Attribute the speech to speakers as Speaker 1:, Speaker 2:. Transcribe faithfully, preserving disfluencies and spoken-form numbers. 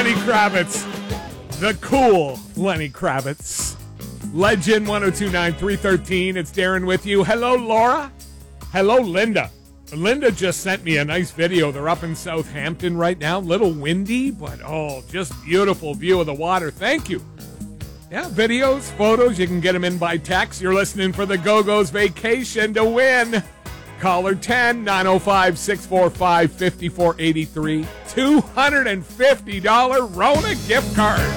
Speaker 1: Lenny Kravitz. The cool Lenny Kravitz. Legend one oh two nine three thirteen. It's Darren with you. Hello, Laura. Hello, Linda. Linda just sent me a nice video. They're up in Southampton right now. Little windy, but oh, just beautiful view of the water. Thank you. Yeah, videos, photos, you can get them in by text. You're listening for the Go-Go's Vacation to win. Caller ten, nine oh five, six four five, five four eight three. two hundred fifty dollars Rona gift card.